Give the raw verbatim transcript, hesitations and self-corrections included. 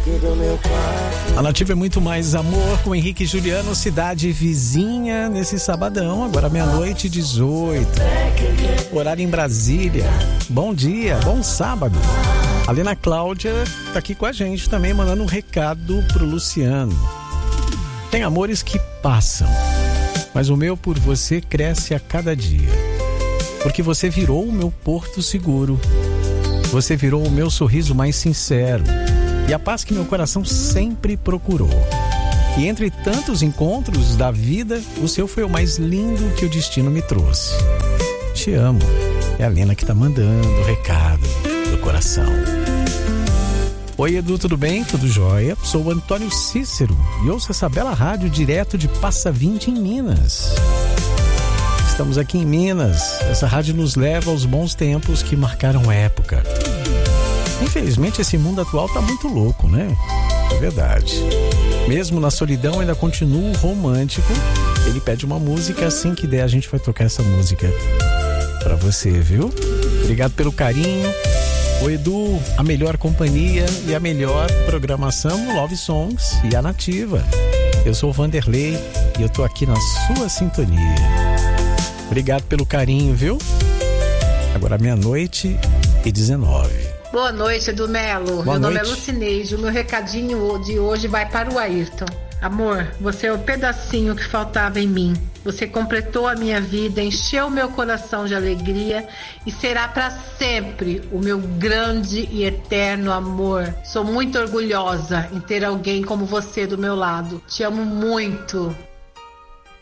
A Nativa é muito mais amor com Henrique e Juliano, cidade vizinha, nesse sabadão, agora meia-noite e dezoito. Horário em Brasília. Bom dia, bom sábado. A Lena Cláudia tá aqui com a gente também, mandando um recado pro Luciano. Tem amores que passam, mas o meu por você cresce a cada dia. Porque você virou o meu porto seguro. Você virou o meu sorriso mais sincero e a paz que meu coração sempre procurou. E entre tantos encontros da vida, o seu foi o mais lindo que o destino me trouxe. Te amo. É a Lena que tá mandando o recado do coração. Oi, Edu, tudo bem? Tudo jóia? Sou o Antônio Cícero e ouço essa bela rádio direto de Passa Vinte, em Minas. Estamos aqui em Minas. Essa rádio nos leva aos bons tempos que marcaram época. Infelizmente, esse mundo atual tá muito louco, né? É verdade. Mesmo na solidão, ainda continuo romântico. Ele pede uma música, assim que der, a gente vai tocar essa música pra você, viu? Obrigado pelo carinho. O Edu, a melhor companhia e a melhor programação, Love Songs e a Nativa. Eu sou o Vanderlei e eu tô aqui na sua sintonia. Obrigado pelo carinho, viu? Agora meia-noite e dezenove. Boa noite, Edu Melo. Boa meu noite. nome é Lucineide. O meu recadinho de hoje vai para o Ayrton. Amor, você é o pedacinho que faltava em mim. Você completou a minha vida, encheu meu coração de alegria e será para sempre o meu grande e eterno amor. Sou muito orgulhosa em ter alguém como você do meu lado. Te amo muito.